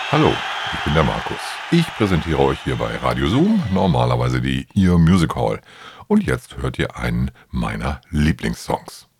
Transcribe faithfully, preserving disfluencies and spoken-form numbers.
Hallo, ich bin der Markus. Ich präsentiere euch hier bei Radio Zoom normalerweise die Ear Music Hall. Und jetzt hört ihr einen meiner Lieblingssongs.